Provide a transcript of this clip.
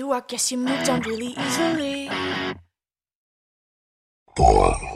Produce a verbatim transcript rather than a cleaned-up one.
you, I guess you moved on really easily. Boy.